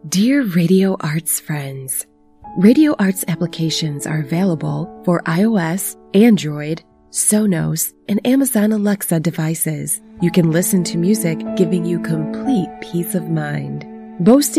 Dear Radio Arts friends, Radio Arts applications are available for iOS, Android, Sonos, and Amazon Alexa devices. You can listen to music, giving you complete peace of mind. Boasting